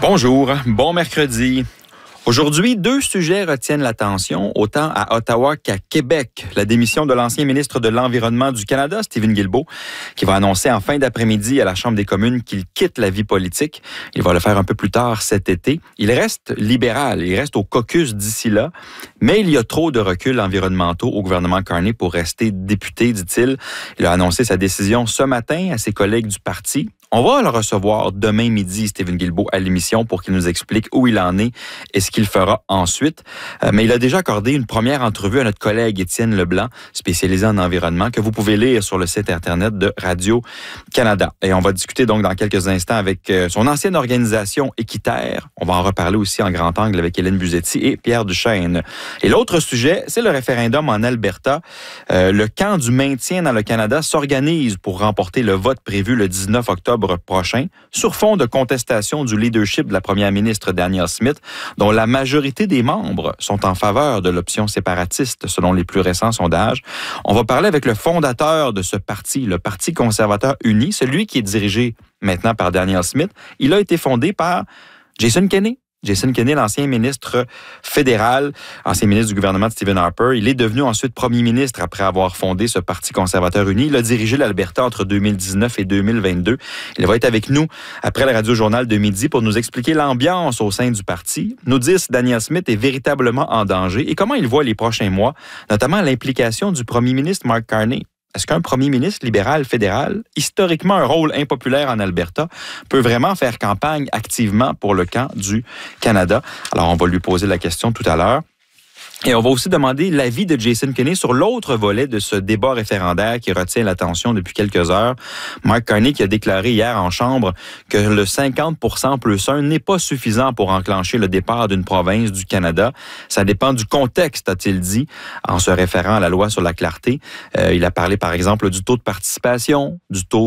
Bonjour, bon mercredi. Aujourd'hui, deux sujets retiennent l'attention, autant à Ottawa qu'à Québec. La démission de l'ancien ministre de l'Environnement du Canada, Steven Guilbeault, qui va annoncer en fin d'après-midi à la Chambre des communes qu'il quitte la vie politique. Il va le faire un peu plus tard cet été. Il reste libéral, il reste au caucus d'ici là, mais il y a trop de reculs environnementaux au gouvernement Carney pour rester député, dit-il. Il a annoncé sa décision ce matin à ses collègues du parti. On va le recevoir demain midi, Steven Guilbeault, à l'émission pour qu'il nous explique où il en est et ce qu'il fera ensuite. Mais il a déjà accordé une première entrevue à notre collègue Étienne Leblanc, spécialisé en environnement, que vous pouvez lire sur le site Internet de Radio-Canada. Et on va discuter donc dans quelques instants avec son ancienne organisation Équiterre. On va en reparler aussi en grand angle avec Hélène Buzetti et Pierre Duchesne. Et l'autre sujet, c'est le référendum en Alberta. Le camp du maintien dans le Canada s'organise pour remporter le vote prévu le 19 octobre prochain, sur fond de contestation du leadership de la première ministre Danielle Smith, dont la majorité des membres sont en faveur de l'option séparatiste, selon les plus récents sondages. On va parler avec le fondateur de ce parti, le Parti conservateur uni, celui qui est dirigé maintenant par Danielle Smith. Il a été fondé par Jason Kenney. Jason Kenney, l'ancien ministre fédéral, ancien ministre du gouvernement de Stephen Harper. Il est devenu ensuite premier ministre après avoir fondé ce Parti conservateur uni. Il a dirigé l'Alberta entre 2019 et 2022. Il va être avec nous après le Radio-Journal de midi pour nous expliquer l'ambiance au sein du parti, nous dire si Danielle Smith est véritablement en danger et comment il voit les prochains mois, notamment l'implication du premier ministre Mark Carney. Est-ce qu'un premier ministre libéral fédéral, historiquement un rôle impopulaire en Alberta, peut vraiment faire campagne activement pour le camp du Canada? Alors, on va lui poser la question tout à l'heure. Et on va aussi demander l'avis de Jason Kenney sur l'autre volet de ce débat référendaire qui retient l'attention depuis quelques heures. Mark Carney qui a déclaré hier en Chambre que le 50% plus 1 n'est pas suffisant pour enclencher le départ d'une province du Canada. Ça dépend du contexte, a-t-il dit, en se référant à la loi sur la clarté. Il a parlé, par exemple, du taux de participation,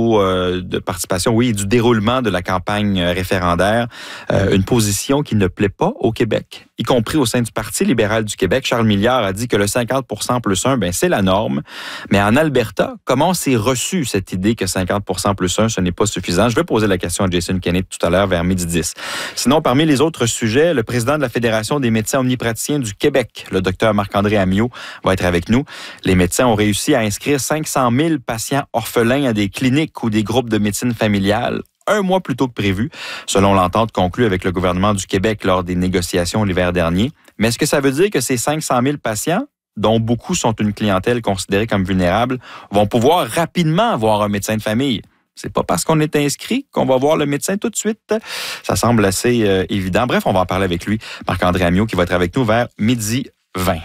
et du déroulement de la campagne référendaire. Une position qui ne plaît pas au Québec, y compris au sein du Parti libéral du Québec. Charles Milliard a dit que le 50% plus 1, c'est la norme. Mais en Alberta, comment s'est reçue cette idée que 50% plus 1, ce n'est pas suffisant? Je vais poser la question à Jason Kenney tout à l'heure vers 12h10. Sinon, parmi les autres sujets, le président de la Fédération des médecins omnipraticiens du Québec, le docteur Marc-André Ammiot, va être avec nous. Les médecins ont réussi à inscrire 500 000 patients orphelins à des cliniques ou des groupes de médecine familiale un mois plus tôt que prévu, selon l'entente conclue avec le gouvernement du Québec lors des négociations l'hiver dernier. Mais est-ce que ça veut dire que ces 500 000 patients, dont beaucoup sont une clientèle considérée comme vulnérable, vont pouvoir rapidement avoir un médecin de famille? C'est pas parce qu'on est inscrit qu'on va voir le médecin tout de suite. Ça semble assez évident. Bref, on va en parler avec lui, Marc-André Ammiot, qui va être avec nous vers 12h20.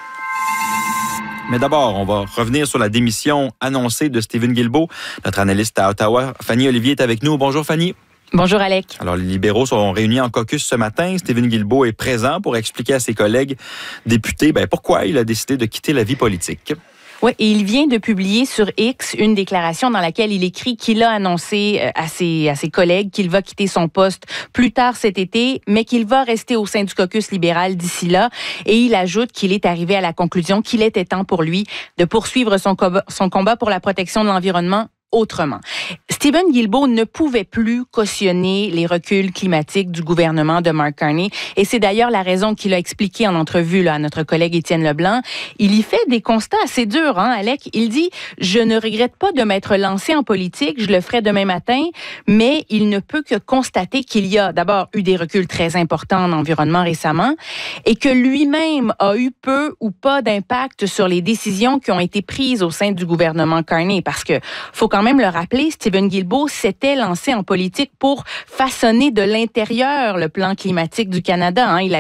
Mais d'abord, on va revenir sur la démission annoncée de Steven Guilbeault. Notre analyste à Ottawa, Fanny Olivier, est avec nous. Bonjour Fanny. Bonjour Alec. Alors, les libéraux sont réunis en caucus ce matin. Steven Guilbeault est présent pour expliquer à ses collègues députés pourquoi il a décidé de quitter la vie politique. Oui, et il vient de publier sur X une déclaration dans laquelle il écrit qu'il a annoncé à ses collègues qu'il va quitter son poste plus tard cet été, mais qu'il va rester au sein du caucus libéral d'ici là. Et il ajoute qu'il est arrivé à la conclusion qu'il était temps pour lui de poursuivre son combat pour la protection de l'environnement autrement. Steven Guilbeault ne pouvait plus cautionner les reculs climatiques du gouvernement de Mark Carney et c'est d'ailleurs la raison qu'il a expliqué en entrevue à notre collègue Étienne Leblanc. Il y fait des constats assez durs, Alec. Il dit « Je ne regrette pas de m'être lancé en politique, je le ferai demain matin, mais il ne peut que constater qu'il y a d'abord eu des reculs très importants en environnement récemment et que lui-même a eu peu ou pas d'impact sur les décisions qui ont été prises au sein du gouvernement Carney parce que faut quand même le rappeler, Steven Guilbeault s'était lancé en politique pour façonner de l'intérieur le plan climatique du Canada. Il avait